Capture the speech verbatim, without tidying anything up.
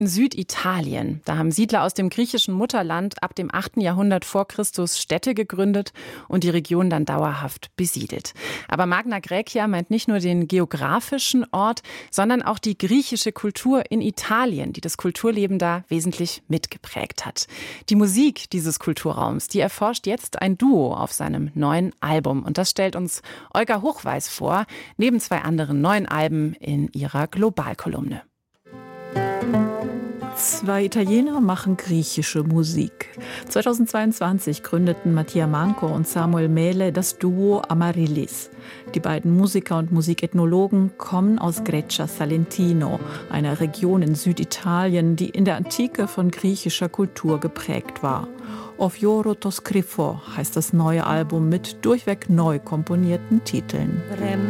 Süditalien. Da haben Siedler aus dem griechischen Mutterland ab dem achten Jahrhundert vor Christus Städte gegründet und die Region dann dauerhaft besiedelt. Aber Magna Graecia meint nicht nur den geografischen Ort, sondern auch die griechische Kultur in Italien, die das Kulturleben da wesentlich mitgeprägt hat. Die Musik dieses Kulturraums, die erforscht jetzt ein Duo auf seinem neuen Album. Und das stellt uns Olga Hochweis vor, neben zwei anderen neuen Alben in ihrer Globalkolumne. Zwei Italiener machen griechische Musik. zweitausendzweiundzwanzig gründeten Mattia Manco und Samuel Mele das Duo Amaryllis. Die beiden Musiker und Musikethnologen kommen aus Greccia Salentino, einer Region in Süditalien, die in der Antike von griechischer Kultur geprägt war. O Fiore to Scriffo heißt das neue Album mit durchweg neu komponierten Titeln.